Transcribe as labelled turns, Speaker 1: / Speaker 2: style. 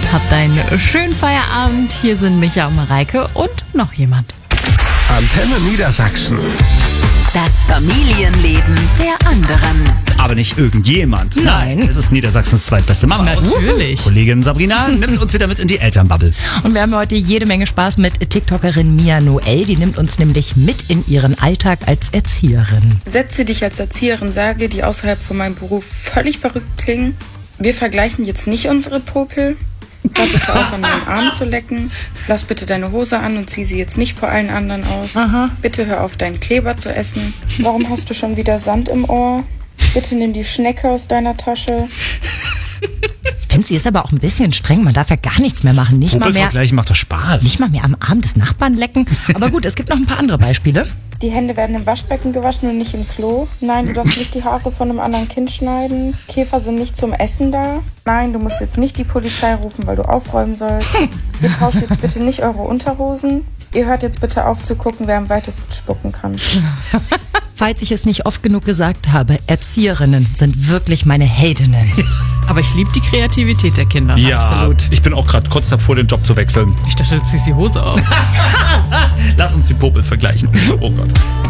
Speaker 1: Habt einen schönen Feierabend. Hier sind Micha und Mareike und noch jemand.
Speaker 2: Antenne Niedersachsen.
Speaker 3: Das Familienleben der anderen.
Speaker 4: Aber nicht irgendjemand.
Speaker 1: Nein.
Speaker 4: Es ist Niedersachsens zweitbeste Mama.
Speaker 1: Natürlich.
Speaker 4: Kollegin Sabrina nimmt uns wieder mit in die Elternbubble.
Speaker 5: Und wir haben heute jede Menge Spaß mit TikTokerin Mia Noel. Die nimmt uns nämlich mit in ihren Alltag als Erzieherin.
Speaker 6: Sätze, die ich als Erzieherin sage, die außerhalb von meinem Beruf völlig verrückt klingen. Wir vergleichen jetzt nicht unsere Popel. Hör bitte auf, an meinen Arm zu lecken. Lass bitte deine Hose an und zieh sie jetzt nicht vor allen anderen aus. Bitte hör auf, deinen Kleber zu essen. Warum hast du schon wieder Sand im Ohr? Bitte nimm die Schnecke aus deiner Tasche.
Speaker 5: Ich finde, sie ist aber auch ein bisschen streng. Man darf ja gar nichts mehr machen. Nicht mal
Speaker 4: Popelvergleichen macht doch Spaß.
Speaker 5: mehr am Arm des Nachbarn lecken. Aber gut, es gibt noch ein paar andere Beispiele.
Speaker 6: Die Hände werden im Waschbecken gewaschen und nicht im Klo. Nein, du darfst nicht die Haare von einem anderen Kind schneiden. Käfer sind nicht zum Essen da. Nein, du musst jetzt nicht die Polizei rufen, weil du aufräumen sollst. Ihr tauscht jetzt bitte nicht eure Unterhosen. Ihr hört jetzt bitte auf zu gucken, wer am weitesten spucken kann.
Speaker 5: Falls ich es nicht oft genug gesagt habe, Erzieherinnen sind wirklich meine Heldinnen.
Speaker 1: Aber ich liebe die Kreativität der Kinder.
Speaker 4: Ja,
Speaker 1: Absolut.
Speaker 4: ich bin auch gerade kurz davor, den Job zu wechseln.
Speaker 1: Ich dachte, du ziehst die Hose auf.
Speaker 4: Lass uns die Popel vergleichen. Oh Gott.